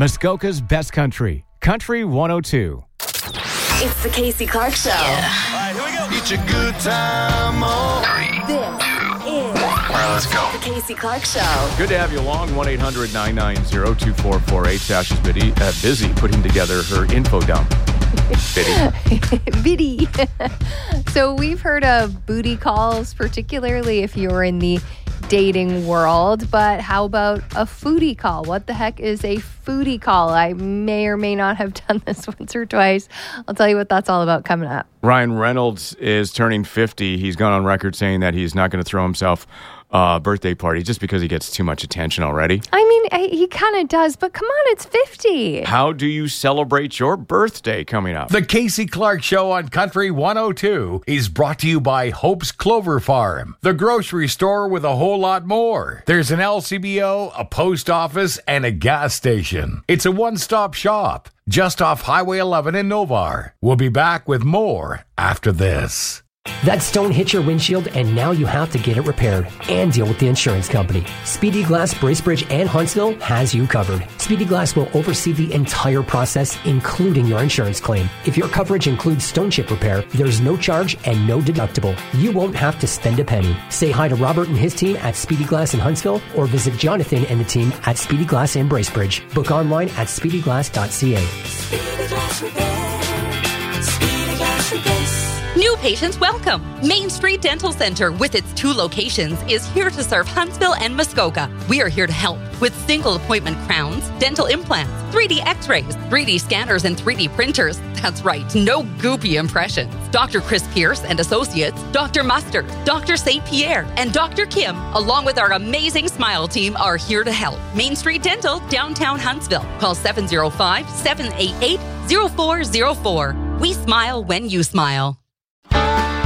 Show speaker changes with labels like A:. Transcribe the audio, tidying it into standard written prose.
A: Muskoka's best country, Country 102.
B: It's the Casey Clark Show.
C: Yeah. All right, here we go. It's a good time.
B: This is
C: All right, let's go.
B: the Casey Clark Show.
A: Good to have you along. 1-800-990-2448. Sash is busy putting together her info dump.
D: Biddy. So we've heard of booty calls, particularly if you're in the dating world, but how about a foodie call? What the heck is a foodie call? I may or may not have done this once or twice. I'll tell you what that's all about coming up.
A: Ryan Reynolds is turning 50. He's gone on record saying that he's not going to throw himself a birthday party just because he gets too much attention already.
D: I mean, he kind of does, but come on, it's 50.
A: How do you celebrate your birthday coming up?
E: The Casey Clark Show on Country 102 is brought to you by Hope's Clover Farm, the grocery store with a whole lot more. There's an LCBO, a post office, and a gas station. It's a one-stop shop just off Highway 11 in Novar. We'll be back with more after this.
F: That stone hit your windshield and now you have to get it repaired and deal with the insurance company. Speedy Glass, Bracebridge, and Huntsville has you covered. Speedy Glass will oversee the entire process, including your insurance claim. If your coverage includes stone chip repair, there's no charge and no deductible. You won't have to spend a penny. Say hi to Robert and his team at Speedy Glass in Huntsville or visit Jonathan and the team at Speedy Glass in Bracebridge. Book online at speedyglass.ca.
G: Speedy Glass Repair. Speedy Glass Repair.
H: New patients welcome. Main Street Dental Center, with its 2 locations, is here to serve Huntsville and Muskoka. We are here to help with single appointment crowns, dental implants, 3D x-rays, 3D scanners, and 3D printers. That's right, no goopy impressions. Dr. Chris Pierce and Associates, Dr. Mustard, Dr. St. Pierre, and Dr. Kim, along with our amazing Smile team, are here to help. Main Street Dental, downtown Huntsville. Call 705-788-0404. We smile when you smile.